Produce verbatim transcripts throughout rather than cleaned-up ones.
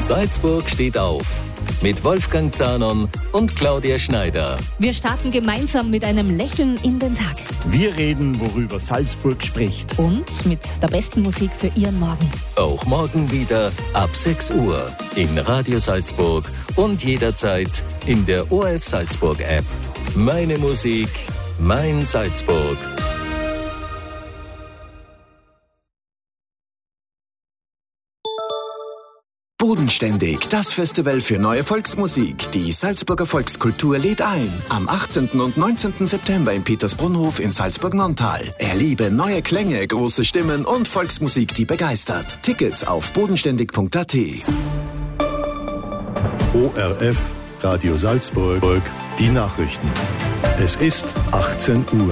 Salzburg steht auf. Mit Wolfgang Zahnon und Claudia Schneider. Wir starten gemeinsam mit einem Lächeln in den Tag. Wir reden, worüber Salzburg spricht. Und mit der besten Musik für Ihren Morgen. Auch morgen wieder ab sechs Uhr in Radio Salzburg und jederzeit in der O R F Salzburg App. Meine Musik, mein Salzburg. Bodenständig, das Festival für neue Volksmusik. Die Salzburger Volkskultur lädt ein. Am achtzehnten und neunzehnten September im Petersbrunnhof in Salzburg-Nonntal. Erlebe neue Klänge, große Stimmen und Volksmusik, die begeistert. Tickets auf bodenständig punkt a t. O R F, Radio Salzburg, die Nachrichten. Es ist achtzehn Uhr.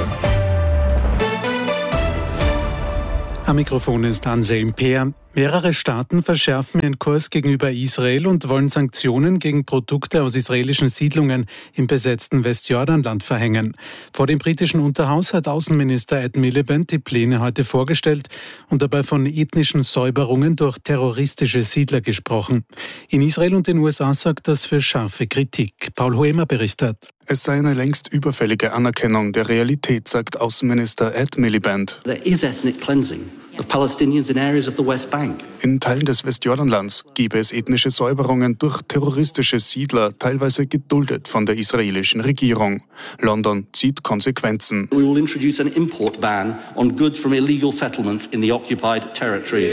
Am Mikrofon ist Anselm Peer. Mehrere Staaten verschärfen ihren Kurs gegenüber Israel und wollen Sanktionen gegen Produkte aus israelischen Siedlungen im besetzten Westjordanland verhängen. Vor dem britischen Unterhaus hat Außenminister Ed Miliband die Pläne heute vorgestellt und dabei von ethnischen Säuberungen durch terroristische Siedler gesprochen. In Israel und den U S A sorgt das für scharfe Kritik. Paul Hoemer berichtet. Es sei eine längst überfällige Anerkennung der Realität, sagt Außenminister Ed Miliband. There is ethnic cleansing of Palestinians in areas of the West Bank. In Teilen des Westjordanlands gebe es ethnische Säuberungen durch terroristische Siedler, teilweise geduldet von der israelischen Regierung. London zieht Konsequenzen. We will introduce an import ban on goods from illegal settlements in the occupied territories.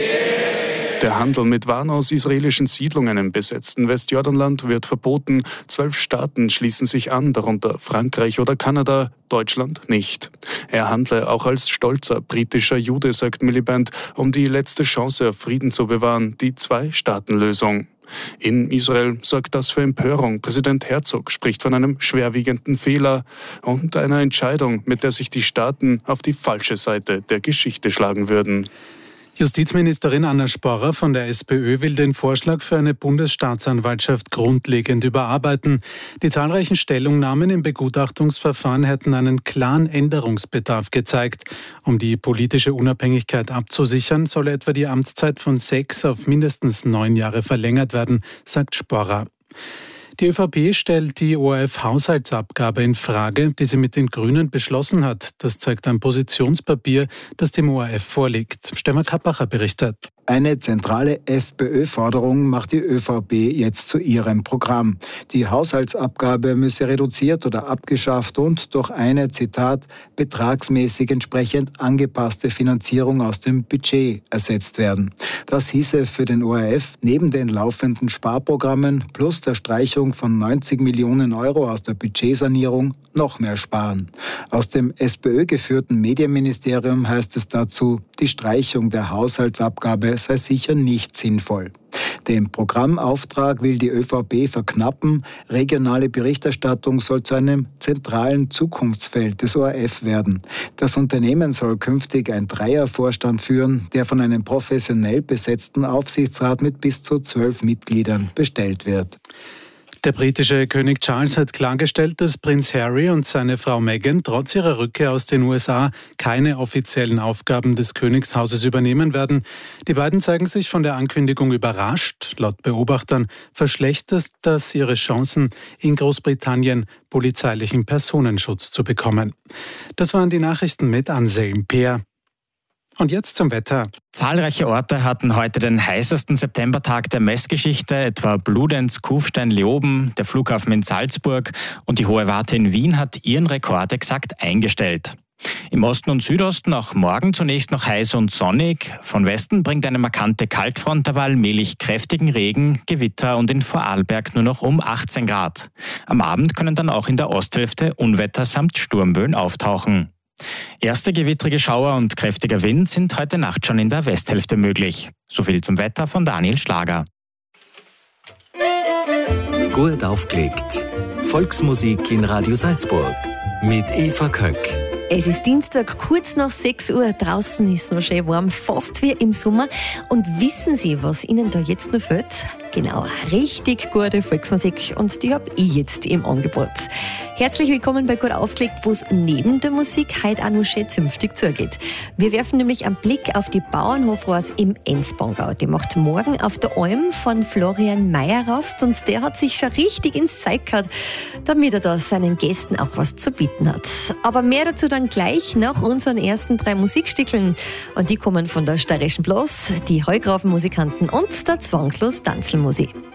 Der Handel mit Waren aus israelischen Siedlungen im besetzten Westjordanland wird verboten. Zwölf Staaten schließen sich an, darunter Frankreich oder Kanada, Deutschland nicht. Er handle auch als stolzer britischer Jude, sagt Miliband, um die letzte Chance auf Frieden zu bewahren, die Zwei-Staaten-Lösung. In Israel sorgt das für Empörung. Präsident Herzog spricht von einem schwerwiegenden Fehler und einer Entscheidung, mit der sich die Staaten auf die falsche Seite der Geschichte schlagen würden. Justizministerin Anna Sporrer von der SPÖ will den Vorschlag für eine Bundesstaatsanwaltschaft grundlegend überarbeiten. Die zahlreichen Stellungnahmen im Begutachtungsverfahren hätten einen klaren Änderungsbedarf gezeigt. Um die politische Unabhängigkeit abzusichern, solle etwa die Amtszeit von sechs auf mindestens neun Jahre verlängert werden, sagt Sporrer. Die ÖVP stellt die O R F-Haushaltsabgabe in Frage, die sie mit den Grünen beschlossen hat. Das zeigt ein Positionspapier, das dem O R F vorliegt. Stefan Kappacher berichtet. Eine zentrale FPÖ-Forderung macht die ÖVP jetzt zu ihrem Programm. Die Haushaltsabgabe müsse reduziert oder abgeschafft und durch eine, Zitat, betragsmäßig entsprechend angepasste Finanzierung aus dem Budget ersetzt werden. Das hieße für den O R F neben den laufenden Sparprogrammen plus der Streichung von neunzig Millionen Euro aus der Budgetsanierung noch mehr sparen. Aus dem SPÖ-geführten Medienministerium heißt es dazu, die Streichung der Haushaltsabgabe sei sicher nicht sinnvoll. Den Programmauftrag will die ÖVP verknappen. Regionale Berichterstattung soll zu einem zentralen Zukunftsfeld des O R F werden. Das Unternehmen soll künftig ein Dreiervorstand führen, der von einem professionell besetzten Aufsichtsrat mit bis zu zwölf Mitgliedern bestellt wird. Der britische König Charles hat klargestellt, dass Prinz Harry und seine Frau Meghan trotz ihrer Rückkehr aus den U S A keine offiziellen Aufgaben des Königshauses übernehmen werden. Die beiden zeigen sich von der Ankündigung überrascht. Laut Beobachtern verschlechtert das ihre Chancen, in Großbritannien polizeilichen Personenschutz zu bekommen. Das waren die Nachrichten mit Anselm Peer. Und jetzt zum Wetter. Zahlreiche Orte hatten heute den heißesten Septembertag der Messgeschichte, etwa Bludenz, Kufstein, Leoben, der Flughafen in Salzburg und die Hohe Warte in Wien hat ihren Rekord exakt eingestellt. Im Osten und Südosten auch morgen zunächst noch heiß und sonnig. Von Westen bringt eine markante Kaltfront allmählich kräftigen Regen, Gewitter und in Vorarlberg nur noch um achtzehn Grad. Am Abend können dann auch in der Osthälfte Unwetter samt Sturmböen auftauchen. Erste gewittrige Schauer und kräftiger Wind sind heute Nacht schon in der Westhälfte möglich. Soviel zum Wetter von Daniel Schlager. Gut aufgelegt. Volksmusik in Radio Salzburg mit Eva Köck. Es ist Dienstag, kurz nach sechs Uhr. Draußen ist es noch schön warm, fast wie im Sommer. Und wissen Sie, was Ihnen da jetzt noch fehlt? Genau, richtig gute Volksmusik und die habe ich jetzt im Angebot. Herzlich willkommen bei Gut aufgelegt, wo es neben der Musik heute auch noch schön zünftig zugeht. Wir werfen nämlich einen Blick auf die Bauernhofraus im Enzbongau. Die macht morgen auf der Alm von Florian Meyer Rast und der hat sich schon richtig ins Zeug gehabt, damit er da seinen Gästen auch was zu bieten hat. Aber mehr dazu dann gleich nach unseren ersten drei Musikstückeln. Und die kommen von der Steirischen Blas, die Heugrafen-Musikanten und der Zwanglos Tanzelmusik.